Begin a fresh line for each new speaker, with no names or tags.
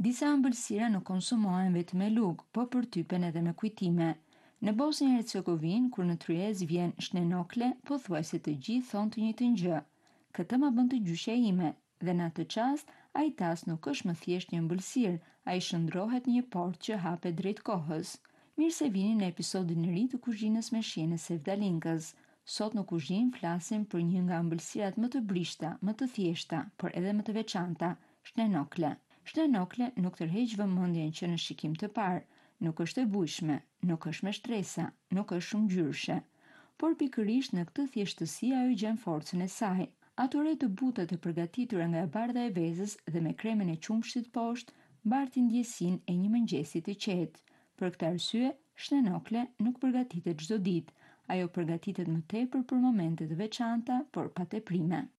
Disa ëmbëlsira nuk konsumohen vetëm me lugë, po përtypen edhe me kujtime. Në Bosnjë e Hercegovinë, kur në tryezë vjen shnenokle, pothuajse të gjithë thonë të njëjtën gjë. Këtë ma bën të gjyqja ime, dhe në atë çast, ai tas nuk është më thjesht një ëmbëlsirë, ai shndrohet një portë që hapet drejt kohës. Mirë se vini në episodin e ri të kuzhinës me shihen e Sevdalinkës. Sot në kuzhinë flasim për një nga ëmbëlsirat më të brishta, më të thjeshta, por edhe më të veçanta, shnenokle. Shnenokle nuk tërheq vëmendjen që në shikim të parë, nuk është e bujshme, nuk është me shtresa, nuk është shumë ngjyrshe. Por pikërisht në këtë thjeshtësi ajo gjen forcën e saj. Ato re të buta të përgatitura nga e bardha e vezës dhe me kremen e qumshit poshtë, mbartin ndjesinë e një mëngjesi të qetë. Për këtë arsye, shnenokle nuk përgatitet çdo ditë. Ajo përgatitet më tepër për momente të veçanta, por pa teprime.